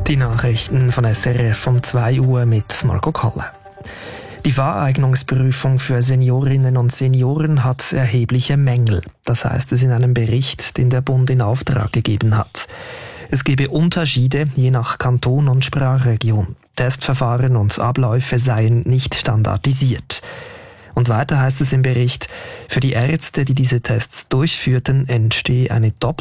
Die Nachrichten von SRF um 2 Uhr mit Marco Kalle. Die Fahreignungsprüfung für Seniorinnen und Senioren hat erhebliche Mängel. Das heißt es in einem Bericht, den der Bund in Auftrag gegeben hat. Es gebe Unterschiede je nach Kanton und Sprachregion. Testverfahren und Abläufe seien nicht standardisiert. Und weiter heißt es im Bericht, für die Ärzte, die diese Tests durchführten, entstehe eine